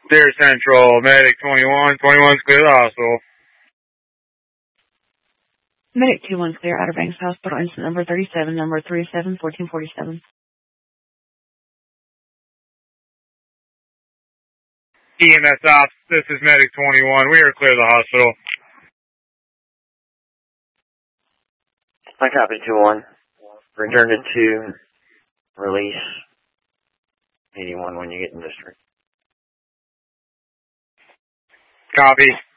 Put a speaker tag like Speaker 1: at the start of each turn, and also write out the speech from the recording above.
Speaker 1: Deer Central, Medic 21. 21's clear the hospital.
Speaker 2: Medic 21's clear, Outer Banks Hospital, incident number 37, number 371447.
Speaker 1: EMS ops, this is Medic 21. We are clear the hospital.
Speaker 3: I copy 2-1. Return to 2. Release 81 when you get in district.
Speaker 1: Copy.